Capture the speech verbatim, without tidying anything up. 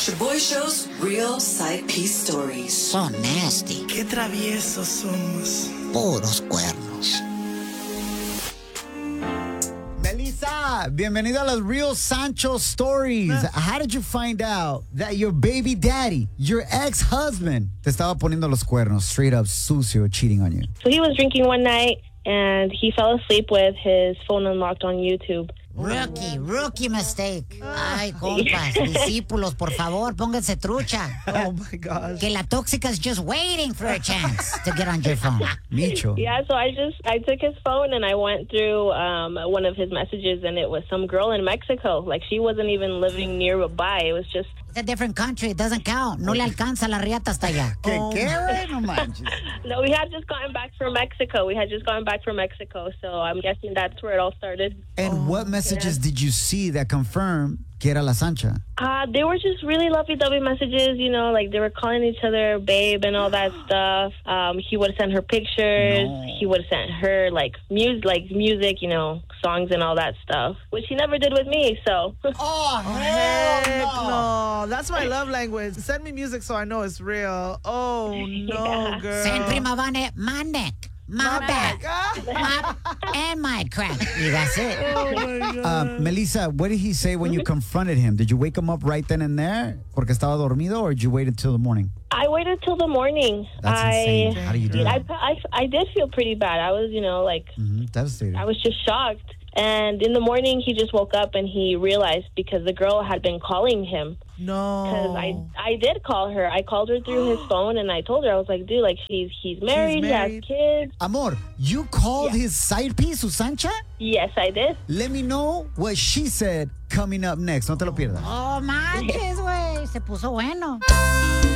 Shaboy Show's real side piece stories. So nasty. Qué traviesos somos. Puros cuernos. Melissa, bienvenida a las Real Sancho Stories. How did you find out that your baby daddy, your ex-husband, te estaba poniendo los cuernos, straight up sucio, cheating on you? So he was drinking one night, and he fell asleep with his phone unlocked on YouTube. Rookie, rookie mistake. Ay, compas, discípulos, por favor, pónganse trucha. Oh my gosh. Que la tóxica is just waiting for a chance to get on your phone. Micho. Yeah, so I just, I took his phone and I went through um, one of his messages, and it was some girl in Mexico. Like, she wasn't even living nearby. It was just... It's a different country. It doesn't count. No le alcanza la riata hasta allá. ¿Qué, qué, güey? No manches. No, we had just gotten back from Mexico. We had just gotten back from Mexico, so I'm guessing that's where it all started. And what messages did you see that confirmed que era la Sancha? Uh, they were just really lovey-dovey messages, you know, like they were calling each other babe and all that stuff. Um, he would send her pictures. No. He would send her, like, music, like music, you know, songs and all that stuff, which he never did with me, so. Oh, Heck hell no. no. That's my love language. Send me music so I know it's real. Oh, no, Yeah. girl. Send prima vane my neck, my, back, my, and my crack. Y that's it. Oh, my God. Uh, Melissa, what did he say when you confronted him? Did you wake him up right then and there porque estaba dormido, or did you wait until the morning? I waited till the morning. That's I, insane. How do you do I, that? I, I did feel pretty bad. I was, you know, like, Mm-hmm. Devastated. I was just shocked. And in the morning, he just woke up and he realized because the girl had been calling him. No. Because I, I did call her. I called her through his phone, and I told her, I was like, dude, like, he's he's married, he married. has kids. Amor, you called his side piece, su Sancha? Yes, I did. Let me know what she said coming up next. No te lo pierdas. Oh, manches, güey. Se puso bueno.